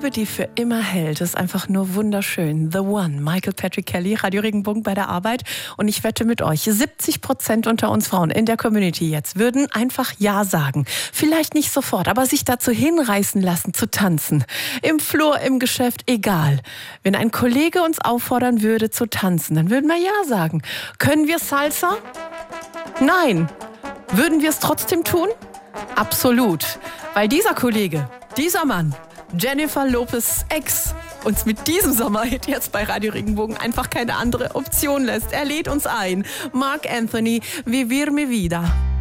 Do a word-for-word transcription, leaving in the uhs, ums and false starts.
Liebe, die für immer hält, ist einfach nur wunderschön. The One, Michael Patrick Kelly, Radio Regenbogen bei der Arbeit. Und ich wette mit euch, siebzig Prozent unter uns Frauen in der Community jetzt würden einfach Ja sagen. Vielleicht nicht sofort, aber sich dazu hinreißen lassen, zu tanzen. Im Flur, im Geschäft, egal. Wenn ein Kollege uns auffordern würde zu tanzen, dann würden wir Ja sagen. Können wir Salsa? Nein. Würden wir es trotzdem tun? Absolut. Weil dieser Kollege, dieser Mann, Jennifer Lopez Ex, uns mit diesem Sommerhit jetzt bei Radio Regenbogen einfach keine andere Option lässt. Er lädt uns ein. Marc Anthony, Vivir mi vida.